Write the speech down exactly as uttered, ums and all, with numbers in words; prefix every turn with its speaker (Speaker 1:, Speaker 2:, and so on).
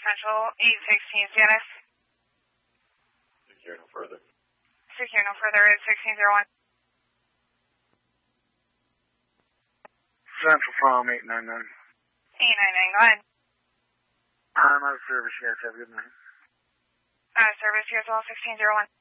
Speaker 1: Central, eight sixteen C N S.
Speaker 2: Secure no further.
Speaker 1: Secure no further, eight sixteen zero one.
Speaker 3: Central Farm eight nine nine.
Speaker 1: eight nine nine, go ahead.
Speaker 3: I'm out of service, yes, have a good night.
Speaker 1: Out of service, U S L sixteen zero one.